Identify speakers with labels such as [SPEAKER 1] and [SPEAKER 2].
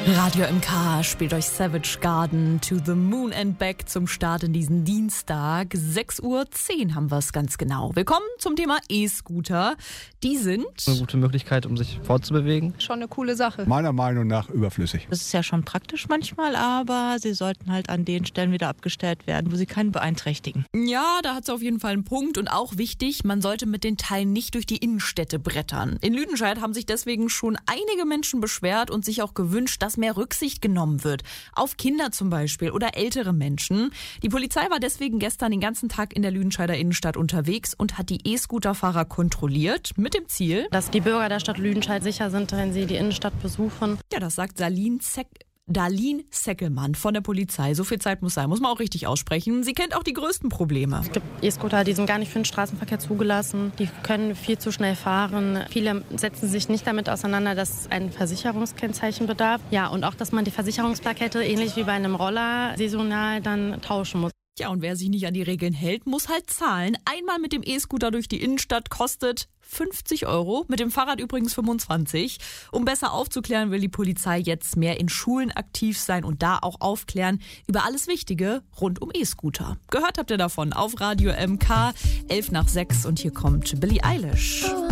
[SPEAKER 1] Radio MK spielt euch Savage Garden to the Moon and Back zum Start in diesen Dienstag. 6:10 Uhr haben wir es ganz genau. Willkommen zum Thema E-Scooter. Die sind
[SPEAKER 2] eine gute Möglichkeit, um sich fortzubewegen.
[SPEAKER 3] Schon eine coole Sache.
[SPEAKER 4] Meiner Meinung nach überflüssig.
[SPEAKER 5] Das ist ja schon praktisch manchmal, aber sie sollten halt an den Stellen wieder abgestellt werden, wo sie keinen beeinträchtigen.
[SPEAKER 1] Ja, da hat sie auf jeden Fall einen Punkt. Und auch wichtig, man sollte mit den Teilen nicht durch die Innenstädte brettern. In Lüdenscheid haben sich deswegen schon einige Menschen beschwert und sich auch gewünscht, dass mehr Rücksicht genommen wird. Auf Kinder zum Beispiel oder ältere Menschen. Die Polizei war deswegen gestern den ganzen Tag in der Lüdenscheider Innenstadt unterwegs und hat die E-Scooter-Fahrer kontrolliert. Mit dem Ziel,
[SPEAKER 6] dass die Bürger der Stadt Lüdenscheid sicher sind, wenn sie die Innenstadt besuchen.
[SPEAKER 1] Ja, das sagt Darlene Seckelmann von der Polizei. So viel Zeit muss sein, muss man auch richtig aussprechen. Sie kennt auch die größten Probleme.
[SPEAKER 6] Es gibt E-Scooter, die sind gar nicht für den Straßenverkehr zugelassen. Die können viel zu schnell fahren. Viele setzen sich nicht damit auseinander, dass es ein Versicherungskennzeichen bedarf. Ja, und auch, dass man die Versicherungsplakette ähnlich wie bei einem Roller saisonal dann tauschen muss.
[SPEAKER 1] Ja, und wer sich nicht an die Regeln hält, muss halt zahlen. Einmal mit dem E-Scooter durch die Innenstadt kostet 50 €, mit dem Fahrrad übrigens 25. Um besser aufzuklären, will die Polizei jetzt mehr in Schulen aktiv sein und da auch aufklären über alles Wichtige rund um E-Scooter. Gehört habt ihr davon auf Radio MK 11 nach 6 und hier kommt Billie Eilish.